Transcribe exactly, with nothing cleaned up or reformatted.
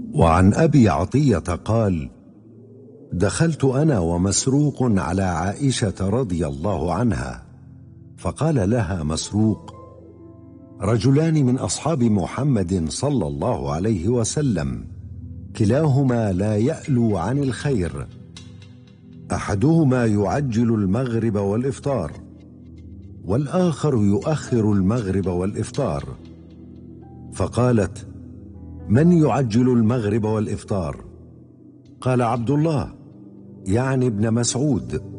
وعن أبي عطية قال: دخلت أنا ومسروق على عائشة رضي الله عنها، فقال لها مسروق: رجلان من أصحاب محمد صلى الله عليه وسلم كلاهما لا يألو عن الخير، أحدهما يعجل المغرب والإفطار، والآخر يؤخر المغرب والإفطار. فقالت: من يعجل المغرب والإفطار؟ قال عبد الله يعني ابن مسعود.